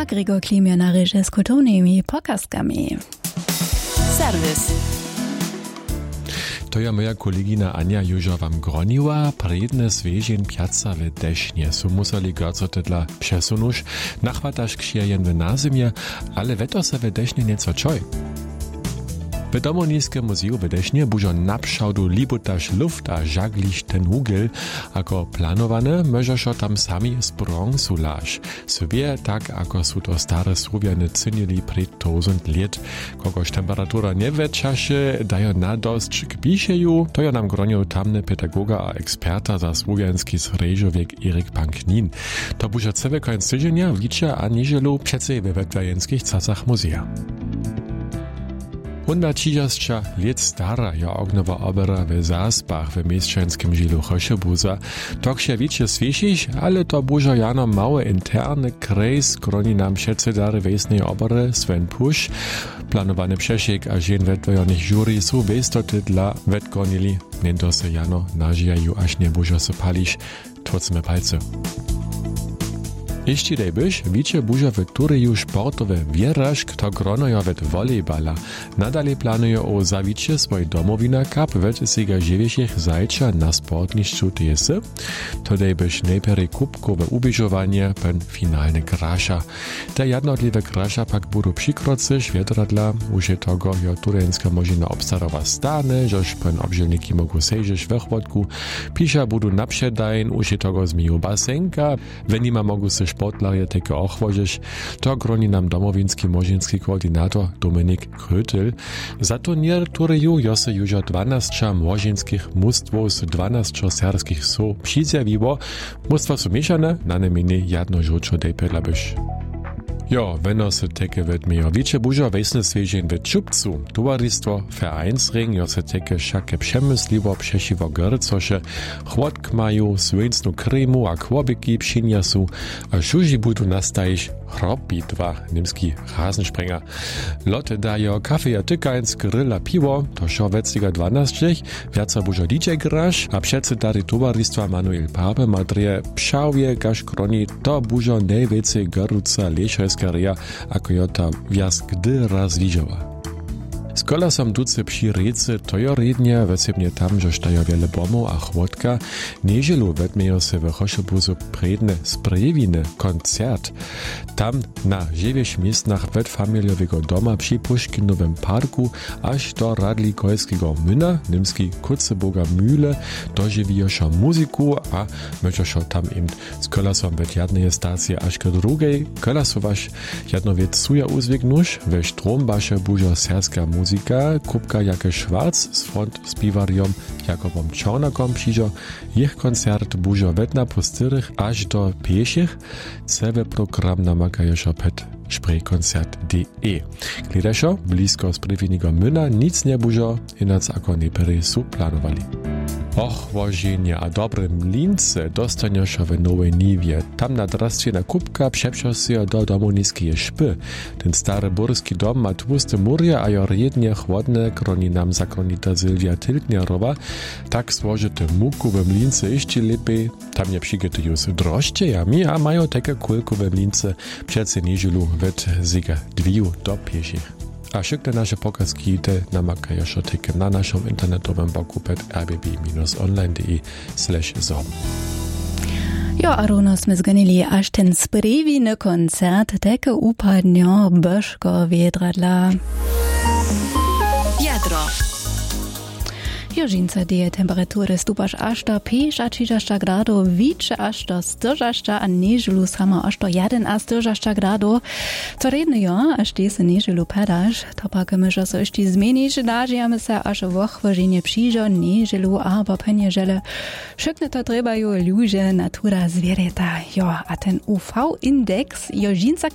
Gregor Klimia na režie z kulturnymi pokazkami. Serwis. To je moja kolegina Ania Juža wam groniła, predne svežin pjaca w dešnie. Su museli gorco tedla přesunuš, nachwataš kšierjen w nazimie, ale veto se w dešnie nieco čoj. W Domoniskim muzeju w Dešnie bužo napšałdu libutaš luft a žagliš ten hugel, ako planowane, możeszo tam sami sprong sulaš. Sobie tak, ako su to stare Słowiany cynili pred 1000 lat. Kogoż temperatura nie weczaše, dajo nadosć k biszeju, to ja nam gronił tamny pedagoga a eksperta za słowiański srežowiek Erik Panknin. To bužo całe końc tydzienia wlicza a niedzielu przece we wetwajenskich casach muzeja. 130 lat stara je ognowa opera w Zaspach w mieszczanskim žilu Chošebuza. Tak się wiecie słyszysz, ale to bužo jano mały interny krejs, kroni nam przedsedary wiesnej opery Sven Pusch. Planowany przesiek a żen wetwajonych jury su westoty dla wetgonili. Nento se jano nażijaju, aż nie bužo se palisz. Twocmy palce. Ještě dejbyš, víče bužo v tureju sportowe wierażk, to gronojo wet volejbala. Nadalej planuje o zawicie swoj domowina cup wet siga żywieszych zajča na sportniszczu TSE. To dejbyš najpierw kubkowe ubieżowanie, pen finalny krasza. Te jednotliwe krasza pak budu przykrocy świetradla, uże tego jo tureńska możina obstarowa stane, żoż pen obżelniki mogą sejrzeć we chłodku. Pisza budu naprzedajn, uże tego zmiju basenka, wenima mogą se sportlerje teke ochwožiš, to groni nam domowinski možinski koordinator Dominik Krötel. Za turnier tureju jo se južo 12 možinskich mustwów z 12 serbskich so přizjawiło. Mustwa su mieszane, na nemini jadno žučo dejpedlabyš. Jo, wenn se teke wird mehr. Wiecie bužo wesne svežin w Čupcu. Towarzystwo Vereinsring, jo se teke šake przemysliwo přešivo grcoše. Chłodk maju, swinsnu kremu a kłobiki pšinja su. A šuži budu nastajiš hrobbitwa, nimski Rasensprenger. Lotte dajo kafe a tykańc, grill a piwo, to šo wecliga 12. Wiaca bužo DJ graš, a předsedary towarzystwa Manuel Pape madrije pšavje gaš kroni, to bužo najvecej grca lešajska ako jo ta wjaz gdy razwiżała. Skola sam duce przy rece, to jo rednie, wesebnie tam, że stajo wiele bomów a chłodka, niedzielu wetmiejo se w Chošebuzu predne sprejewiny koncert. Tam na dziewięć miejscach wetfamiliowego doma przy Puškinowym parku aż do Radlikojskiego młyna, nimski Kutzeboga Mühle, dożywiosza muzyku, a możeszo tam im skola sam wet jednej stacji aż k drugiej, kola so wasz jedno wiec suja uzwignusz, we Strombasze bužo serska muzika, Kupka Jake Schwarz z front spiwariom Jakobom Czornakom przyjdzie. Ich koncert bužo wetna pustyrych aż do pieszych. Cały program namakajeszo pet spraykoncert.de. Gledajszo, blisko z prywiniego myna nic nie bužo, inac ako neperi su planowali. Och, wożenie a dobre mlince dostaniesz w Nowej Niwie. Tam na drastwie na kubka przeprzesz się do domoniskie szpy. Ten stary burski dom ma tłusty murje, a jo rednie chłodne, kroni nam zakronita Sylwia Tiltnierowa. Tak złożyte muku w mlince jeszcze lepiej. Tam nie przygotują się drożdżejami, a mają takie kulku w mlince. Przece niedzielu wet ziga 2 do 5. A wszystkie nasze pokazki te namakajeszo teke na naszym internetowym boku pet rbb-online.de/zom. Jo, a runo sme zganili až ten sprejviny koncert teke upadnjo Božko Vedradla. Wiadro. Jožinca deje temperatury stupaš až do 5 gradov, více až do 40 a neželu samo až do 11 gradov. Co redne jo, až te se neželu padaš, to pak myžo so ešte zmeniš, nažijame se až vochvoženje přižo neželu, abo penježele. Všetne to trebajú ľuže, natura, zviereta. Jo, a ten UV-index Jožinca